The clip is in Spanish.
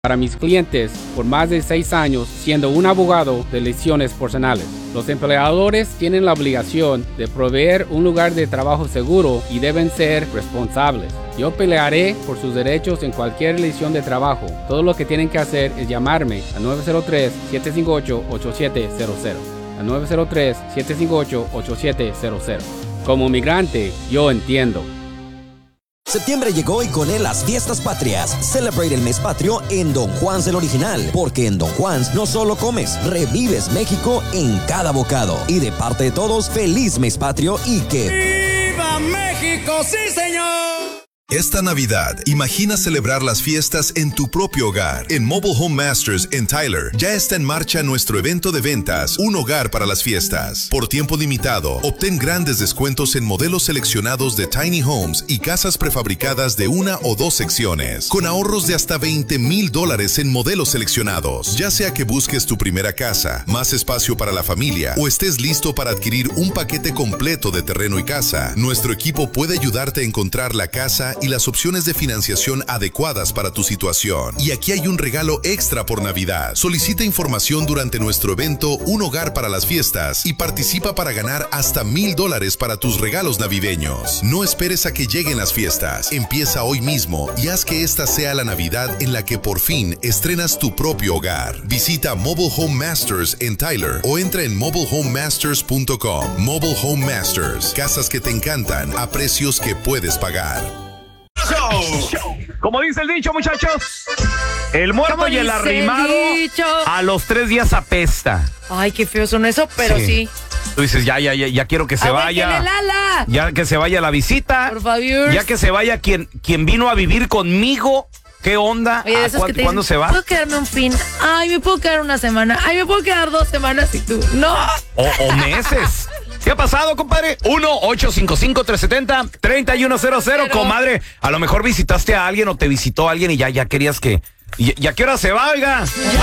para mis clientes por más de 6 años siendo un abogado de lesiones personales. Los empleadores tienen la obligación de proveer un lugar de trabajo seguro y deben ser responsables. Yo pelearé por sus derechos en cualquier lesión de trabajo. Todo lo que tienen que hacer es llamarme al 903-758-8700. Al 903-758-8700. Como migrante, yo entiendo. Septiembre llegó y con él las fiestas patrias. Celebrate el mes patrio en Don Juan's el Original, porque en Don Juan's no solo comes, revives México en cada bocado. Y de parte de todos, feliz mes patrio y que... ¡Viva México, sí señor! Esta Navidad, imagina celebrar las fiestas en tu propio hogar. En Mobile Home Masters en Tyler, ya está en marcha nuestro evento de ventas, Un Hogar para las Fiestas. Por tiempo limitado, obtén grandes descuentos en modelos seleccionados de tiny homes y casas prefabricadas de 1 o 2 secciones, con ahorros de hasta $20,000 en modelos seleccionados. Ya sea que busques tu primera casa, más espacio para la familia, o estés listo para adquirir un paquete completo de terreno y casa, nuestro equipo puede ayudarte a encontrar la casa y las opciones de financiación adecuadas para tu situación. Y aquí hay un regalo extra por Navidad. Solicita información durante nuestro evento Un Hogar para las Fiestas y participa para ganar hasta $1,000 para tus regalos navideños. No esperes a que lleguen las fiestas. Empieza hoy mismo y haz que esta sea la Navidad en la que por fin estrenas tu propio hogar. Visita Mobile Home Masters en Tyler o entra en mobilehomemasters.com. Mobile Home Masters. Casas que te encantan a precios que puedes pagar. Como dice el dicho, muchachos, el muerto y el arrimado a los 3 días apesta. Ay, qué feo son eso, pero sí. Tú dices, ya quiero que se vaya. Ya que se vaya la visita. Por favor. Ya que se vaya quien vino a vivir conmigo. ¿Qué onda? Oye, ¿cuándo se va? ¿Puedo quedarme un fin? Ay, me puedo quedar una semana. Ay, me puedo quedar 2 semanas y tú. No. O meses. ¿Qué ha pasado, compadre? 1-855-370-3100. Comadre, a lo mejor visitaste a alguien o te visitó alguien y ya querías que... ¿Y a qué hora se va, oiga?